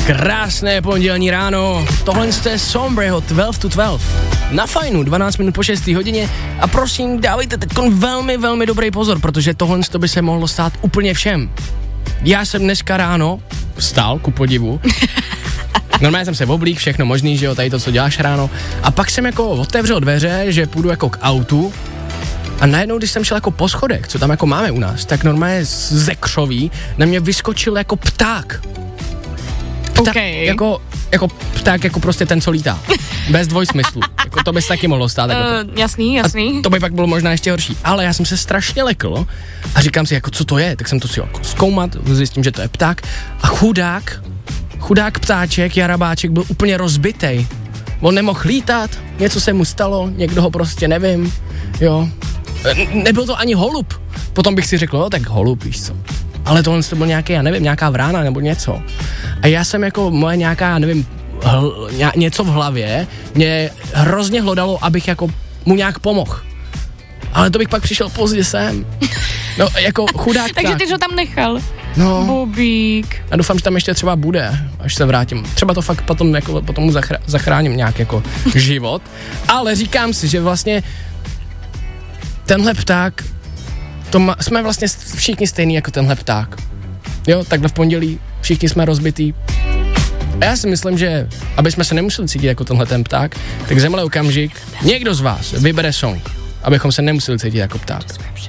Krásné pondělní ráno. Tohle je Sombreho 12 to 12. Na Fajnu 12 minut po 6 hodině a prosím dávejte teď velmi, velmi dobrý pozor, protože tohle by se mohlo stát úplně všem. Já jsem dneska ráno vstal, ku podivu. Normálně jsem se oblík, všechno možný, že jo, tady to, co děláš ráno. A pak jsem jako otevřel dveře, že půjdu jako k autu. A najednou, když jsem šel jako po schodech, co tam jako máme u nás, tak normálně ze křoví na mě vyskočil jako pták. Okay. Jako pták, jako prostě ten, co lítá. Bez dvojsmyslu. Jako to by se taky mohlo stát. Jako Jasný. A to by pak bylo možná ještě horší. Ale já jsem se strašně lekl a říkám si, jako co to je, tak jsem to si jako zkoumat, zjistím, že to je pták. A chudák ptáček, jarabáček byl úplně rozbitej. On nemohl lítat, něco se mu stalo, někdo ho prostě nevím, jo. Nebyl to ani holub. Potom bych si řekl, tak holub, víš co. Ale tohle to byl nějaký, já nevím, nějaká vrána nebo něco. A já jsem jako moje nějaká, nevím, něco v hlavě mě hrozně hlodalo, abych jako mu nějak pomohl. Ale to bych pak přišel pozdě sem. No, jako chudák. Takže ty jsi ho tam nechal. No. Bobík. A doufám, že tam ještě třeba bude, až se vrátím. Třeba to fakt potom mu zachráním nějak jako život. Ale říkám si, že vlastně tenhle pták, jsme vlastně všichni stejný jako tenhle pták. Jo, takhle v pondělí všichni jsme rozbitý. A já si myslím, že aby jsme se nemuseli cítit jako tenhle ten pták, tak zemle okamžik někdo z vás vybere song, abychom se nemuseli cítit jako pták.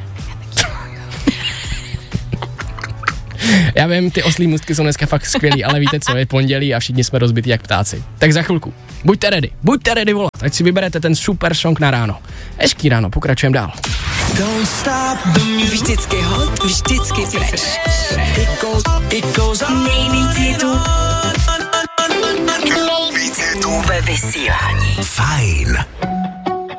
Já vím, ty oslí můstky jsou dneska fakt skvělý, ale víte co, je pondělí a všichni jsme rozbití jak ptáci. Tak za chvilku, buďte ready volat, ať si vyberete ten super song na ráno. Hezký ráno, pokračujeme dál. Vždycky hot, vždycky fresh. Nejvíc je tu ve vysílání. Fajn.